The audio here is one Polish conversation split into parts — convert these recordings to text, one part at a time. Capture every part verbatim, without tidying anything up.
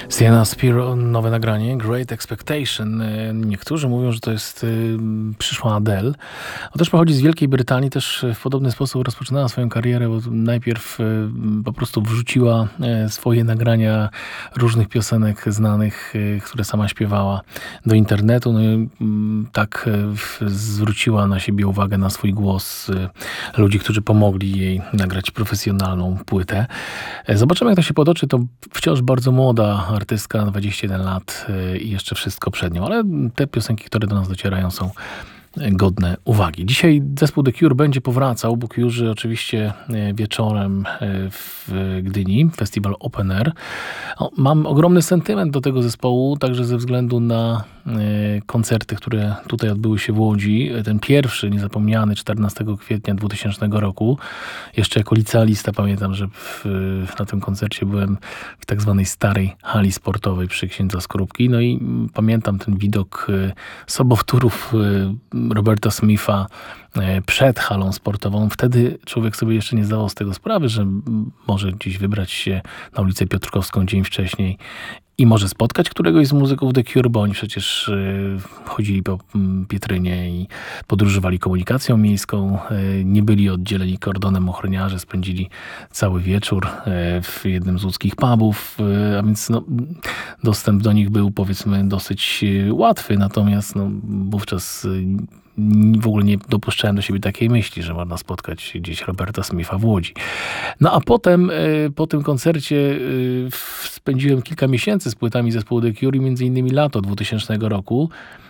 Sienna Spiro, nowe nagranie, Great Expectation. Niektórzy mówią, że to jest y, przyszła Adele. On też pochodzi z Wielkiej Brytanii, też w podobny sposób rozpoczynała swoją karierę, bo najpierw y, po prostu wrzuciła y, swoje nagrania różnych piosenek znanych, y, które sama śpiewała do internetu. No i y, tak y, zwróciła na siebie uwagę, na swój głos y, ludzi, którzy pomogli jej nagrać profesjonalną płytę. Y, zobaczymy, jak to się potoczy. To wciąż bardzo młoda artystka, dwadzieścia jeden lat i jeszcze wszystko przed nią, ale te piosenki, które do nas docierają, są godne uwagi. Dzisiaj zespół The Cure będzie powracał, bo Cure'zy oczywiście wieczorem w Gdyni, festiwal Open Air. Mam ogromny sentyment do tego zespołu, także ze względu na koncerty, które tutaj odbyły się w Łodzi. Ten pierwszy, niezapomniany, czternastego kwietnia dwutysięcznego roku. Jeszcze jako licealista pamiętam, że w, na tym koncercie byłem w tak zwanej starej hali sportowej przy księdza Skorupki. No i pamiętam ten widok sobowtórów Roberta Smitha przed halą sportową. Wtedy człowiek sobie jeszcze nie zdawał z tego sprawy, że może gdzieś wybrać się na ulicę Piotrkowską dzień wcześniej i może spotkać któregoś z muzyków The Cure, bo oni przecież y, chodzili po Pietrynie i podróżowali komunikacją miejską. Y, nie byli oddzieleni kordonem ochroniarzy, spędzili cały wieczór y, w jednym z łódzkich pubów, y, a więc no, dostęp do nich był, powiedzmy, dosyć y, łatwy. Natomiast no, wówczas y, w ogóle nie dopuszczałem do siebie takiej myśli, że można spotkać gdzieś Roberta Smitha w Łodzi. No a potem po tym koncercie spędziłem kilka miesięcy z płytami zespołu The Cure i między innymi lato dwutysięcznego roku.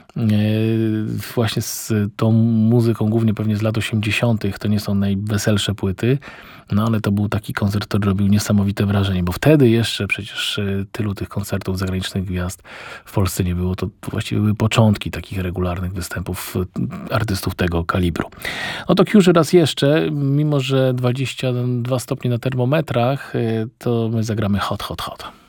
Właśnie z tą muzyką, głównie pewnie z lat osiemdziesiątych. To nie są najweselsze płyty, no ale to był taki koncert, który robił niesamowite wrażenie, bo wtedy jeszcze przecież tylu tych koncertów zagranicznych gwiazd w Polsce nie było. To właściwie były początki takich regularnych występów artystów tego kalibru. No to Cure'zy raz jeszcze, mimo że dwadzieścia dwa stopnie na termometrach, to my zagramy Hot, Hot, Hot.